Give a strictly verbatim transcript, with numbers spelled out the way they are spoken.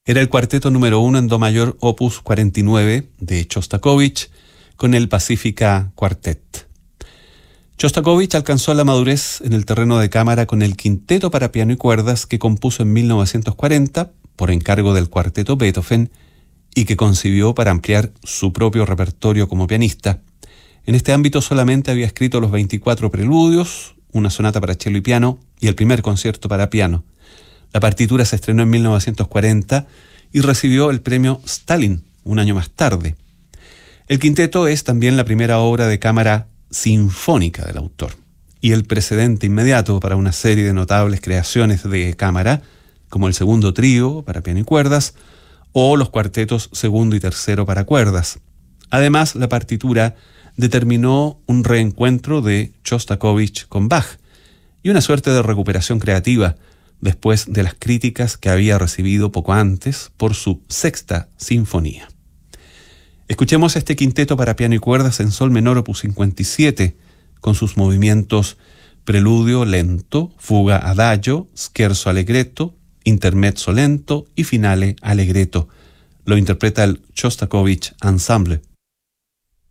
Era el cuarteto número uno en do mayor opus cuarenta y nueve de Chostakovich con el Pacifica Quartet. Chostakovich alcanzó la madurez en el terreno de cámara con el quinteto para piano y cuerdas que compuso en mil novecientos cuarenta por encargo del cuarteto Beethoven y que concibió para ampliar su propio repertorio como pianista. En este ámbito solamente había escrito los veinticuatro preludios, una sonata para cello y piano y el primer concierto para piano. La partitura se estrenó en mil novecientos cuarenta y recibió el premio Stalin un año más tarde. El quinteto es también la primera obra de cámara sinfónica del autor y el precedente inmediato para una serie de notables creaciones de cámara, como el segundo trío para piano y cuerdas o los cuartetos segundo y tercero para cuerdas. Además, la partitura determinó un reencuentro de Chostakovich con Bach y una suerte de recuperación creativa después de las críticas que había recibido poco antes por su sexta sinfonía. Escuchemos este quinteto para piano y cuerdas en sol menor opus cincuenta y siete, con sus movimientos preludio lento, fuga adagio, scherzo allegretto, intermezzo lento y finale allegretto. Lo interpreta el Chostakovich Ensemble.